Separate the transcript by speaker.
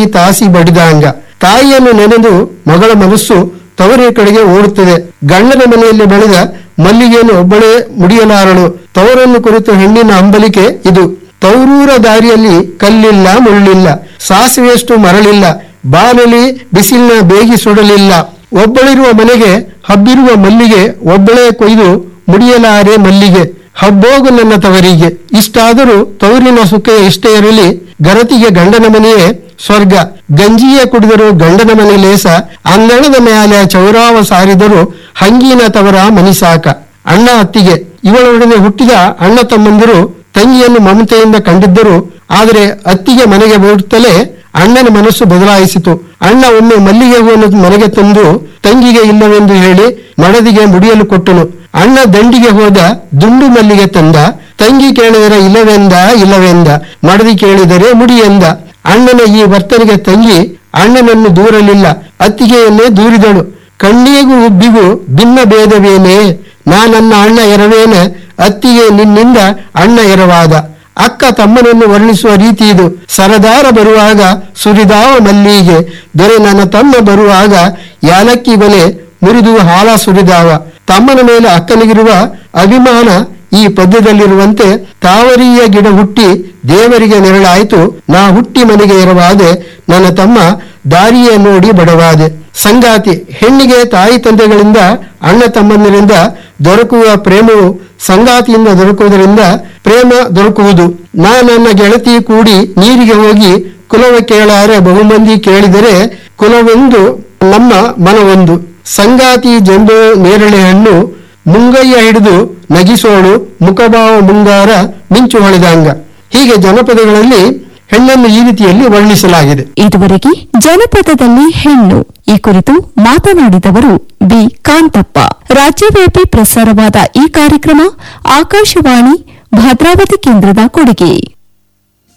Speaker 1: ಮಾಡಿ ತಾಸಿ ಬಡಿದಾಂಗ. ತಾಯಿಯನ್ನು ನೆನೆದು ಮಗಳ ಮನಸ್ಸು ತವರಿನ ಕಡೆಗೆ ಓಡುತ್ತದೆ. ಗಂಡನ ಮನೆಯಲ್ಲಿ ಬೆಳೆದ ಮಲ್ಲಿಗೆಯನ್ನು ಒಬ್ಬಳೇ ಮುಡಿಯಲಾರಳು. ತವರನ್ನು ಕುರಿತು ಹೆಣ್ಣಿನ ಹಂಬಲಿಕೆ ಇದು. ತವರೂರ ದಾರಿಯಲ್ಲಿ ಕಲ್ಲಿಲ್ಲ, ಮುಳ್ಳಿಲ್ಲ, ಸಾಸಿವೆಯಷ್ಟು ಮರಳಿಲ್ಲ, ಬಾನಲಿ ಬಿಸಿಲಿನ ಬೇಗಿ ಸುಡಲಿಲ್ಲ. ಒಬ್ಬಳಿರುವ ಮನೆಗೆ ಹಬ್ಬಿರುವ ಮಲ್ಲಿಗೆ, ಒಬ್ಬಳೇ ಕೊಯ್ದು ಮುಡಿಯಲಾರೆ ಮಲ್ಲಿಗೆ. ಹಬ್ಬೋಗು ನನ್ನ ತವರಿಗೆ. ಇಷ್ಟಾದರೂ ತವರಿನ ಸುಖ ಎಷ್ಟೇ ಇರಲಿ, ಗರತಿಗೆ ಗಂಡನ ಮನೆಯೇ ಸ್ವರ್ಗ. ಗಂಜಿಯೇ ಕುಡಿದರು ಗಂಡನ ಮನೆ ಲೇಸ, ಅಂಗಣದ ಮ್ಯಾಲೆ ಚೌರಾವ ಸಾರಿದರು ಹಂಗಿನ ತವರ ಮನಿಸಾಕ. ಅಣ್ಣ ಅತ್ತಿಗೆ, ಇವಳೊಡನೆ ಹುಟ್ಟಿದ ಅಣ್ಣ ತಮ್ಮಂದಿರು ತಂಗಿಯನ್ನು ಮಮತೆಯಿಂದ ಕಂಡಿದ್ದರು. ಆದರೆ ಅತ್ತಿಗೆ ಮನೆಗೆ ಬರುತ್ತಲೇ ಅಣ್ಣನ ಮನಸ್ಸು ಬದಲಾಯಿಸಿತು. ಅಣ್ಣ ಒಮ್ಮೆ ಮಲ್ಲಿಗೆ ಹೂವನ್ನು ಮನೆಗೆ ತಂದು ತಂಗಿಗೆ ಇಲ್ಲವೆಂದು ಹೇಳಿ ಮಡದಿಗೆ ಮುಡಿಯಲು ಕೊಟ್ಟನು. ಅಣ್ಣ ದಂಡಿಗೆ ಹೋದ, ದುಂಡು ಮಲ್ಲಿಗೆ ತಂದ. ತಂಗಿ ಕೇಳಿದರೆ ಇಲ್ಲವೆಂದ, ಮಡದಿ ಕೇಳಿದರೆ ಮುಡಿ ಎಂದ. ಅಣ್ಣನ ಈ ವರ್ತನೆಗೆ ತಂಗಿ ಅಣ್ಣನನ್ನು ದೂರಲಿಲ್ಲ, ಅತ್ತಿಗೆಯನ್ನೇ ದೂರಿದಳು. ಕಣ್ಣಿಗೂ ಉಬ್ಬಿಗೂ ಭಿನ್ನ ಭೇದವೇನೇ, ನನ್ನ ಅಣ್ಣ ಎರವೇನ, ಅತ್ತಿಗೆ ನಿನ್ನಿಂದ ಅಣ್ಣ ಎರವಾದ. ಅಕ್ಕ ತಮ್ಮನನ್ನು ವರ್ಣಿಸುವ ರೀತಿ ಇದು. ಸರದಾರ ಬರುವಾಗ ಸುರಿದಾವ ಮಲ್ಲಿಗೆ, ದೊರೆ ನನ್ನ ತಮ್ಮ ಬರುವಾಗ ಯಾಲಕ್ಕಿ ಬಲೆ ಮುರಿದು ಹಾಲ ಸುರಿದಾವ. ತಮ್ಮನ ಮೇಲೆ ಅಕ್ಕನಿಗಿರುವ ಅಭಿಮಾನ ಈ ಪದ್ಯದಲ್ಲಿರುವಂತೆ, ತಾವರಿಯ ಗಿಡ ಹುಟ್ಟಿ ದೇವರಿಗೆ ನೆರಳಾಯಿತು, ನಾ ಹುಟ್ಟಿ ಮನೆಗೆ ಎರವಾದೆ, ನನ್ನ ತಮ್ಮ ದಾರಿಯ ನೋಡಿ ಬಡವಾದೆ. ಸಂಗಾತಿ, ಹೆಣ್ಣಿಗೆ ತಾಯಿ ತಂದೆಗಳಿಂದ ಅಣ್ಣ ತಮ್ಮಂದಿರಿಂದ ದೊರಕುವ ಪ್ರೇಮವು ಸಂಗಾತಿಯಿಂದ ದೊರಕುವುದರಿಂದ ಪ್ರೇಮ ದೊರಕುವುದು. ನನ್ನ ಗೆಳತಿ ಕೂಡಿ ನೀರಿಗೆ ಹೋಗಿ ಕುಲವ ಕೇಳಾರೆ, ಬಹುಮಂದಿ ಕೇಳಿದರೆ ಕುಲವೊಂದು ನಮ್ಮ ಮನವೊಂದು. ಸಂಗಾತಿ ಜಂಬು ನೇರಳೆ ಹಣ್ಣು, ಮುಂಗಯ್ಯ ಹಿಡಿದು ನಗಿಸೋಳು, ಮುಖಭಾವ ಮುಂಗಾರ ಮಿಂಚು ಹೊಳೆದಂಗ. ಹೀಗೆ ಜನಪದಗಳಲ್ಲಿ ಹೆಣ್ಣನ್ನು ಈ ರೀತಿಯಲ್ಲಿ ವರ್ಣಿಸಲಾಗಿದೆ.
Speaker 2: ಇದುವರೆಗೆ ಜನಪದದಲ್ಲಿ ಹೆಣ್ಣು ಈ ಕುರಿತು ಮಾತನಾಡಿದವರು ಬಿ ಕಾಂತಪ್ಪ. ರಾಜ್ಯವ್ಯಾಪಿ ಪ್ರಸಾರವಾದ ಈ ಕಾರ್ಯಕ್ರಮ ಆಕಾಶವಾಣಿ ಭದ್ರಾವತಿ ಕೇಂದ್ರದ ಕೊಡುಗೆ.